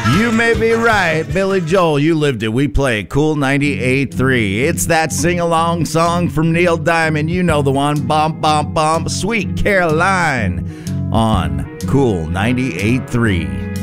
You may be right, Billy Joel. You lived it. We play Cool 98.3. It's that sing-along song from Neil Diamond. You know the one. Bum, bum, bum. Sweet Caroline on Cool 98.3.